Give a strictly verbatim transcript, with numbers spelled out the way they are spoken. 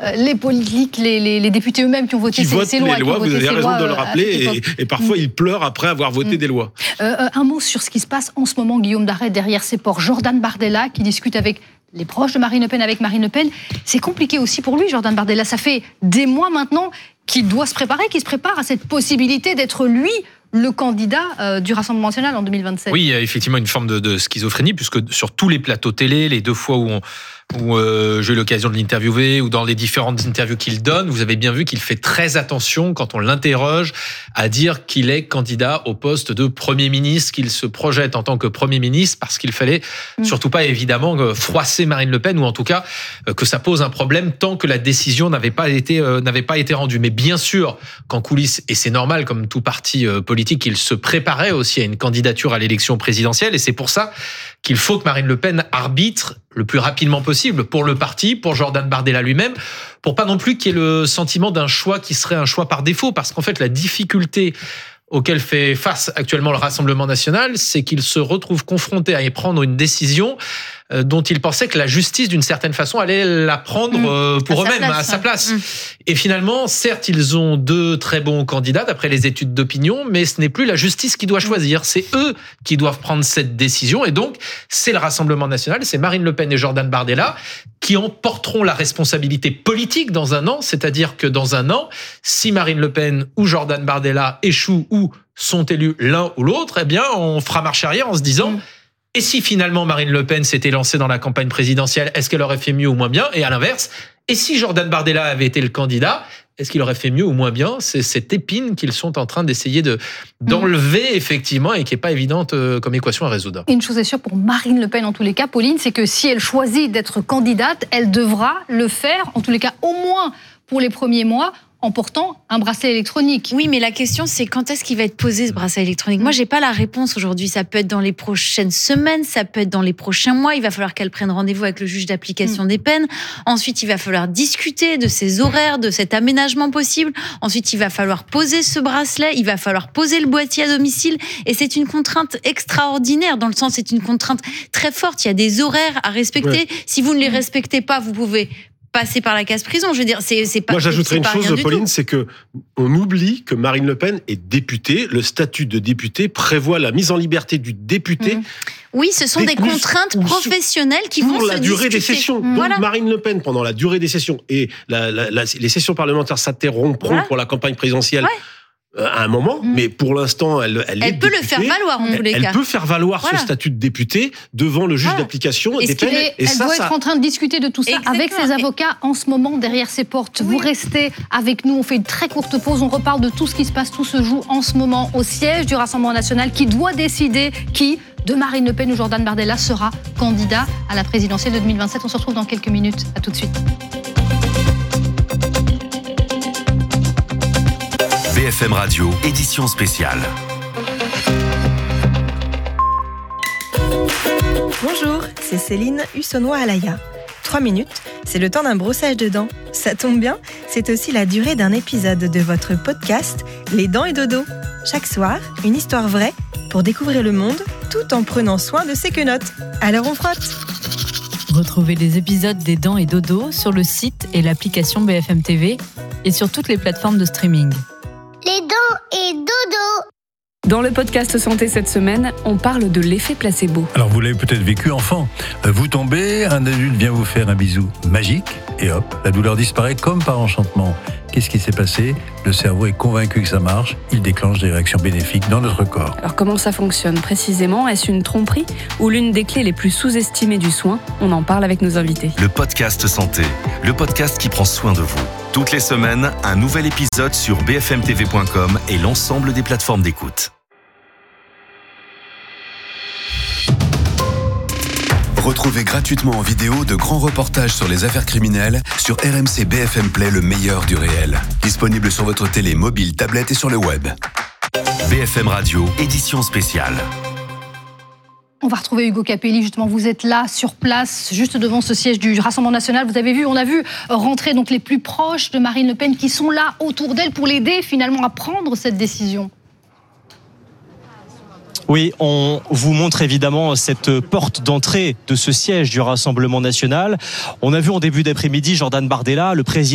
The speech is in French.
les politiques, les, les, les députés eux-mêmes qui ont voté qui ces, votent ces lois. Les lois, vous avez raison lois, de le rappeler, et, et parfois mmh. ils pleurent après avoir voté mmh. des lois. Euh, un mot sur ce qui se passe en ce moment, Guillaume Darret, derrière ces portes. Jordan Bardella qui discute avec les proches de Marine Le Pen, avec Marine Le Pen. C'est compliqué aussi pour lui, Jordan Bardella. Ça fait des mois maintenant qu'il doit se préparer, qu'il se prépare à cette possibilité d'être lui le candidat euh, du Rassemblement national en deux mille vingt-sept. Oui, il y a effectivement une forme de, de schizophrénie, puisque sur tous les plateaux télé, les deux fois où, on, où euh, j'ai eu l'occasion de l'interviewer, ou dans les différentes interviews qu'il donne, vous avez bien vu qu'il fait très attention, quand on l'interroge, à dire qu'il est candidat au poste de Premier ministre, qu'il se projette en tant que Premier ministre, parce qu'il fallait mmh. surtout pas, évidemment, froisser Marine Le Pen, ou en tout cas que ça pose un problème tant que la décision n'avait pas été, euh, n'avait pas été rendue. Mais bien sûr qu'en coulisses, et c'est normal, comme tout parti euh, politique, qu'il se préparait aussi à une candidature à l'élection présidentielle, et c'est pour ça qu'il faut que Marine Le Pen arbitre le plus rapidement possible pour le parti, pour Jordan Bardella lui-même, pour pas non plus qu'il y ait le sentiment d'un choix qui serait un choix par défaut, parce qu'en fait la difficulté auquel fait face actuellement le Rassemblement national, c'est qu'il se retrouve confronté à y prendre une décision dont il pensait que la justice, d'une certaine façon, allait la prendre mmh. pour à eux-mêmes, place, à sa place. Mmh. Et finalement, certes, ils ont deux très bons candidats, d'après les études d'opinion, mais ce n'est plus la justice qui doit choisir. C'est eux qui doivent prendre cette décision. Et donc, c'est le Rassemblement national, c'est Marine Le Pen et Jordan Bardella qui en porteront la responsabilité politique dans un an. C'est-à-dire que dans un an, si Marine Le Pen ou Jordan Bardella échouent ou sont élus l'un ou l'autre, eh bien, on fera marche arrière en se disant... Mmh. Et si finalement Marine Le Pen s'était lancée dans la campagne présidentielle, est-ce qu'elle aurait fait mieux ou moins bien ? Et à l'inverse, et si Jordan Bardella avait été le candidat, est-ce qu'il aurait fait mieux ou moins bien ? C'est cette épine qu'ils sont en train d'essayer de, d'enlever, effectivement, et qui n'est pas évidente comme équation à résoudre. Une chose est sûre pour Marine Le Pen, en tous les cas, Pauline, c'est que si elle choisit d'être candidate, elle devra le faire, en tous les cas, au moins pour les premiers mois, en portant un bracelet électronique. Oui, mais la question, c'est quand est-ce qu'il va être posé, ce bracelet électronique ? Moi, j'ai pas la réponse aujourd'hui. Ça peut être dans les prochaines semaines, ça peut être dans les prochains mois. Il va falloir qu'elle prenne rendez-vous avec le juge d'application mmh. des peines. Ensuite, il va falloir discuter de ses horaires, de cet aménagement possible. Ensuite, il va falloir poser ce bracelet. Il va falloir poser le boîtier à domicile. Et c'est une contrainte extraordinaire, dans le sens, c'est une contrainte très forte. Il y a des horaires à respecter. Ouais. Si vous ne les respectez pas, vous pouvez passer par la case prison. Je veux dire, c'est, c'est pas. Moi, j'ajouterais c'est une pas chose, Pauline, c'est que on oublie que Marine Le Pen est députée. Le statut de député prévoit la mise en liberté du député. Mmh. Oui, ce sont des contraintes professionnelles qui vont se discuter. Pour la durée des sessions. Mmh. Voilà. Donc, Marine Le Pen, pendant la durée des sessions, et la, la, la, les sessions parlementaires s'interrompront voilà. pour la campagne présidentielle. Ouais. À un moment, mmh. mais pour l'instant, elle, elle, elle est peut députée. le faire valoir en tous les elle, cas. Elle peut faire valoir voilà. ce statut de député devant le juge voilà. d'application des peines. Et elle ça, doit ça... être en train de discuter de tout ça Exactement. avec ses avocats en ce moment derrière ses portes. Oui. Vous restez avec nous, on fait une très courte pause, on reparle de tout ce qui se passe, tout se joue en ce moment au siège du Rassemblement national qui doit décider qui, de Marine Le Pen ou Jordan Bardella, sera candidat à la présidentielle de deux mille vingt-sept. On se retrouve dans quelques minutes. À tout de suite. B F M Radio, édition spéciale. Bonjour, c'est Céline Hussonnois-Alaya. Trois minutes, c'est le temps d'un brossage de dents. Ça tombe bien, c'est aussi la durée d'un épisode de votre podcast Les Dents et Dodo. Chaque soir, une histoire vraie pour découvrir le monde tout en prenant soin de ses quenottes. Alors on frotte. Retrouvez les épisodes des Dents et Dodo sur le site et l'application B F M T V et sur toutes les plateformes de streaming. Les dents et dodo. Dans le podcast Santé cette semaine, on parle de l'effet placebo. Alors vous l'avez peut-être vécu enfant. Vous tombez, un adulte vient vous faire un bisou magique et hop, la douleur disparaît comme par enchantement. Qu'est-ce qui s'est passé ? Le cerveau est convaincu que ça marche, il déclenche des réactions bénéfiques dans notre corps. Alors comment ça fonctionne précisément ? Est-ce une tromperie ou l'une des clés les plus sous-estimées du soin ? On en parle avec nos invités. Le podcast Santé, le podcast qui prend soin de vous. Toutes les semaines, un nouvel épisode sur b f m t v point com et l'ensemble des plateformes d'écoute. Retrouvez gratuitement en vidéo de grands reportages sur les affaires criminelles sur R M C B F M Play, le meilleur du réel. Disponible sur votre télé, mobile, tablette et sur le web. B F M Radio, édition spéciale. On va retrouver Hugo Capelli, justement, vous êtes là, sur place, juste devant ce siège du Rassemblement national. Vous avez vu, on a vu rentrer donc les plus proches de Marine Le Pen qui sont là autour d'elle pour l'aider finalement à prendre cette décision. Oui, on vous montre évidemment cette porte d'entrée de ce siège du Rassemblement national. On a vu en début d'après-midi Jordan Bardella, le président